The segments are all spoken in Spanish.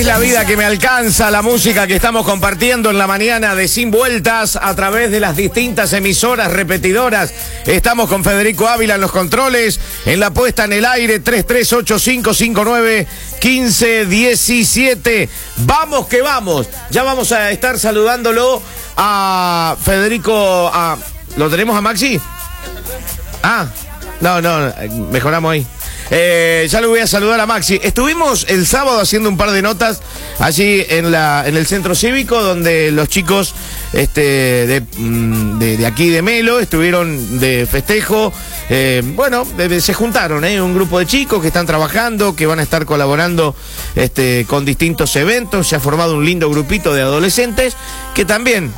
Es la vida que me alcanza, la música que estamos compartiendo en la mañana de Sin Vueltas a través de las distintas emisoras repetidoras. Estamos con Federico Ávila en los controles, en la puesta en el aire 3385591517. Vamos que vamos. Ya vamos a estar saludándolo a Federico. ¿Lo tenemos a Maxi? No, mejoramos ahí. Ya le voy a saludar a Maxi. Estuvimos el sábado haciendo un par de notas allí en el centro cívico, donde los chicos de aquí de Melo estuvieron de festejo. Se juntaron un grupo de chicos que están trabajando, que van a estar colaborando con distintos eventos. Se ha formado un lindo grupito de adolescentes que también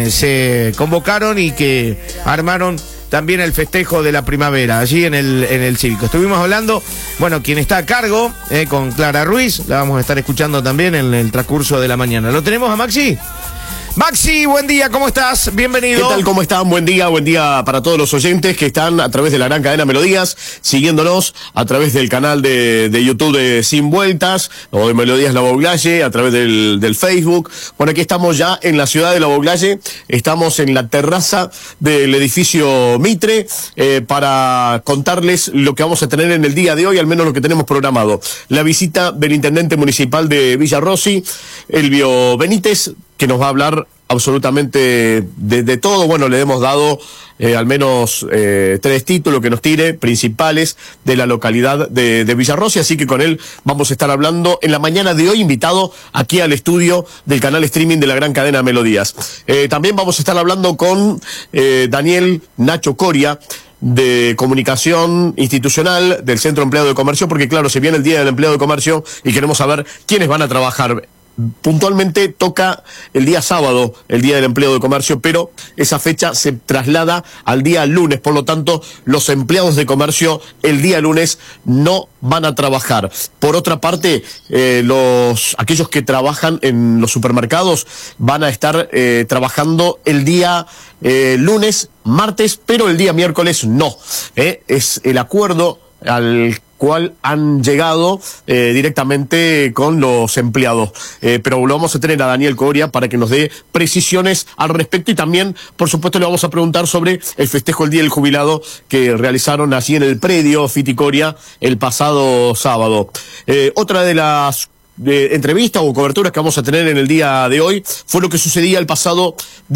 se convocaron y que armaron también el festejo de la primavera, allí en el cívico. Estuvimos hablando, quien está a cargo, con Clara Ruiz, la vamos a estar escuchando también en el transcurso de la mañana. ¿Lo tenemos a Maxi? Maxi, buen día, ¿cómo estás? Bienvenido. ¿Qué tal? ¿Cómo están? Buen día para todos los oyentes que están a través de la gran cadena Melodías, siguiéndonos a través del canal de YouTube de Sin Vueltas, o de Melodías La Boglaye, a través del Facebook. Bueno, aquí estamos ya en la ciudad de La Boglaye, estamos en la terraza del edificio Mitre, para contarles lo que vamos a tener en el día de hoy, al menos lo que tenemos programado. La visita del intendente municipal de Villa Rossi, Elvio Benítez, que nos va a hablar absolutamente de todo. Bueno, le hemos dado al menos 3 títulos que nos tire, principales de la localidad de Villa Rossi, así que con él vamos a estar hablando en la mañana de hoy, invitado aquí al estudio del canal streaming de la gran cadena Melodías. También vamos a estar hablando con Daniel Nacho Coria, de Comunicación Institucional del Centro Empleado de Comercio, porque claro, se viene el Día del Empleado de Comercio y queremos saber quiénes van a trabajar. Puntualmente toca el día sábado, el Día del Empleo de Comercio, pero esa fecha se traslada al día lunes, por lo tanto, los empleados de comercio el día lunes no van a trabajar. Por otra parte, aquellos que trabajan en los supermercados van a estar trabajando el día lunes, martes, pero el día miércoles no. Es el acuerdo al cual han llegado directamente con los empleados. Pero lo vamos a tener a Daniel Coria para que nos dé precisiones al respecto, y también, por supuesto, le vamos a preguntar sobre el festejo del Día del Jubilado que realizaron allí en el predio Fiticoria el pasado sábado. Otra de las entrevistas o coberturas que vamos a tener en el día de hoy fue lo que sucedía el pasado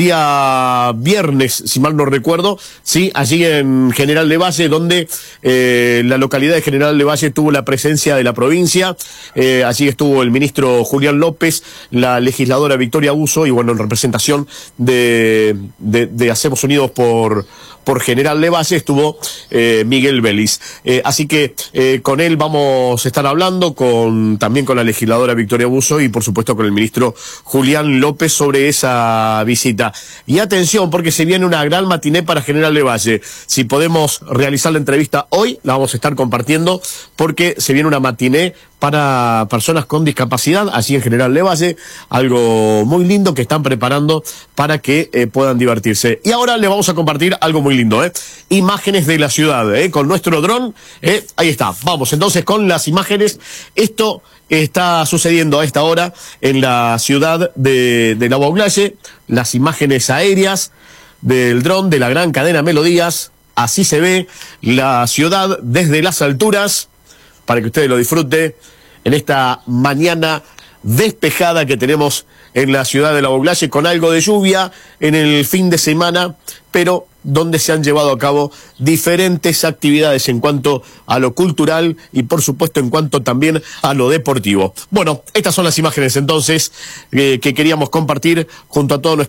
día viernes, si mal no recuerdo, sí, allí en General Lavalle, donde la localidad de General Lavalle tuvo la presencia de la provincia. Allí estuvo el ministro Julián López, la legisladora Victoria Buzo, y en representación de Hacemos Unidos por General Lavalle estuvo Miguel Vélez. Así que con él vamos a estar hablando, también con la legisladora Victoria Buzo y por supuesto con el ministro Julián López sobre esa visita. Y atención, porque se viene una gran matiné para General Lavalle. Si podemos realizar la entrevista hoy, la vamos a estar compartiendo, porque se viene una matiné para personas con discapacidad, así en General Lavalle, algo muy lindo que están preparando para que puedan divertirse. Y ahora les vamos a compartir algo muy lindo, imágenes de la ciudad, con nuestro dron, ahí está. Vamos entonces con las imágenes. Esto está sucediendo a esta hora en la ciudad de La Boglaye, las imágenes aéreas del dron de la gran cadena Melodías. Así se ve la ciudad desde las alturas, para que ustedes lo disfruten en esta mañana despejada que tenemos en la ciudad de La Boglaye, con algo de lluvia en el fin de semana, pero donde se han llevado a cabo diferentes actividades en cuanto a lo cultural y por supuesto en cuanto también a lo deportivo. Bueno, estas son las imágenes entonces que queríamos compartir junto a todos nuestros